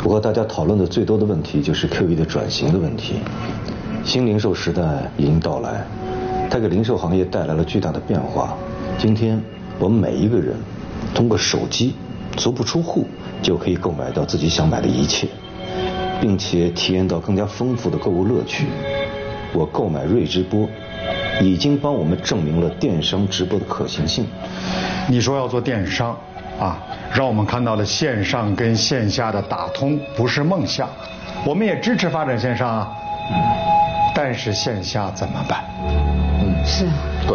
不过大家讨论的最多的问题就是 QE 的转型的问题。新零售时代已经到来，它给零售行业带来了巨大的变化。今天我们每一个人通过手机足不出户就可以购买到自己想买的一切，并且体验到更加丰富的购物乐趣。我购买瑞直播已经帮我们证明了电商直播的可行性。 你说要做电商啊，让我们看到了线上跟线下的打通不是梦想，我们也支持发展线上啊。但是线下怎么办？ 是啊， 对，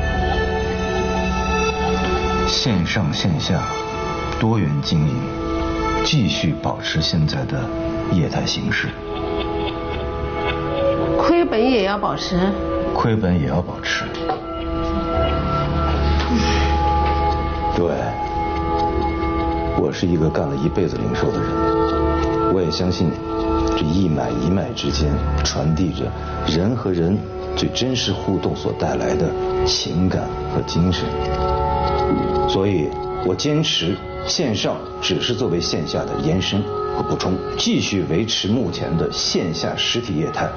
线上线下多元经营，继续保持现在的业态形式。 亏本也要保持。 亏本也要保持。对，我是一个干了一辈子零售的人，我也相信这一买一卖之间传递着人和人最真实互动所带来的情感和精神。所以我坚持线上只是作为线下的延伸和补充，继续维持目前的线下实体业态。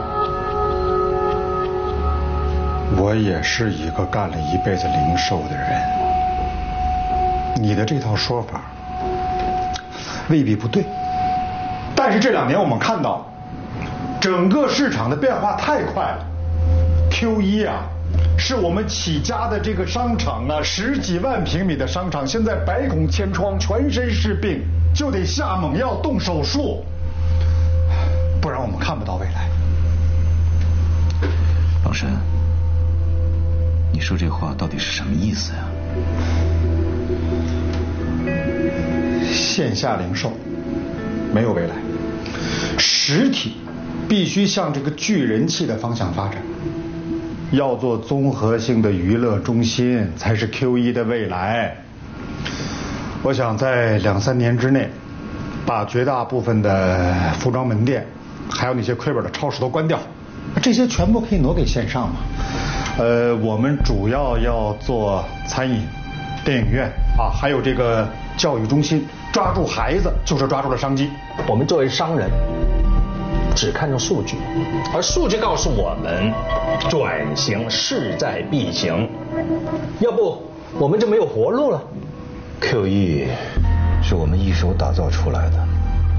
我也是一个干了一辈子零售的人，你的这套说法未必不对，但是这2年我们看到整个市场的变化太快了。Q1啊，是我们起家的这个商场啊，10几万平米的商场，现在百孔千疮，全身是病，就得下猛药动手术，不然我们看不到未来。 老陈，你说这话到底是什么意思呀？ 线下零售没有未来，实体必须向这个聚人气的方向发展，要做综合性的娱乐中心才是 Q1的未来。我想在2、3年之内把绝大部分的服装门店还有那些亏本的超市都关掉，这些全部可以挪给线上嘛。我们主要做餐饮、电影院啊，还有这个教育中心，抓住孩子就是抓住了商机。 我们作为商人只看重数据，而数据告诉我们转型势在必行，要不我们就没有活路了。 QE 是我们一手打造出来的，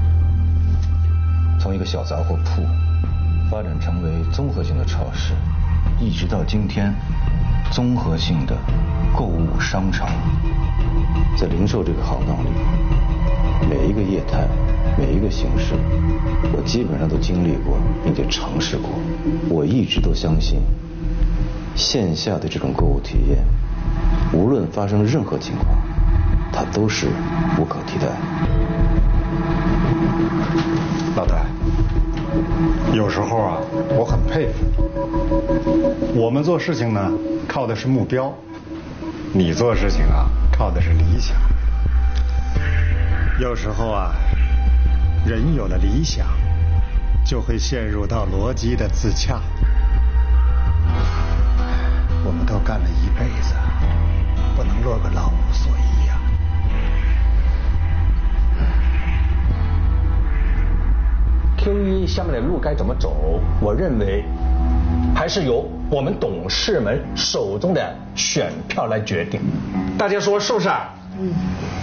从一个小杂货铺发展成为综合性的超市，一直到今天综合性的购物商场。在零售这个行当里，每一个业态，每一个形式，我基本上都经历过并且尝试过。我一直都相信线下的这种购物体验，无论发生任何情况，它都是无可替代的。 老戴，有时候啊，我很佩服我们做事情呢，靠的是目标；你做事情啊，靠的是理想。有时候啊，人有了理想，就会陷入到逻辑的自洽。我们都干了一辈子，不能落个老无所依呀。 Q1下面的路该怎么走？我认为还是由我们董事们手中的选票来决定。大家说是不是？